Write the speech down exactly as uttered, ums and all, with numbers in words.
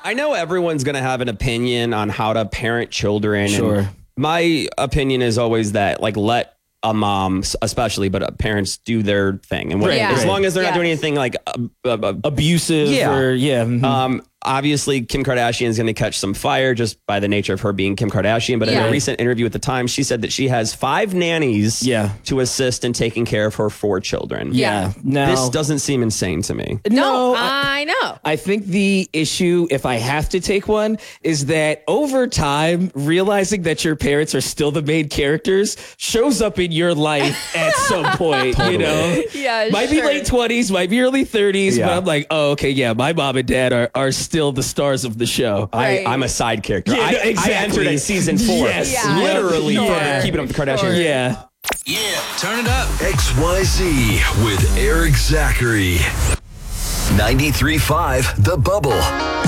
I know everyone's going to have an opinion on how to parent children. Sure. And my opinion is always that, like, let a mom, especially, but uh, parents do their thing. And what, Right, as right. long as they're Yeah. not doing anything like uh, uh, uh, Abusive Yeah. or, yeah. mhm. Um, obviously, Kim Kardashian is going to catch some fire just by the nature of her being Kim Kardashian. But in Yeah. a recent interview with The Times, she said that she has five nannies Yeah. to assist in taking care of her four children. yeah. No. This doesn't seem insane to me. No, I- I know. I think the issue, if I have to take one, is that over time, realizing that your parents are still the main characters shows up in your life at some point, you know? Yeah, Might be sure. late twenties, might be early thirties, Yeah. but I'm like, oh, okay, yeah, my mom and dad are, are still the stars of the show. Right. I, I'm a side character. Yeah, I, no, I exactly. entered at season four. Yes. Yeah. Literally Sure. for Keeping Up with the Kardashians. Sure. Yeah. Yeah, turn it up. X Y Z with Eric Zachary. ninety-three point five The Bubble.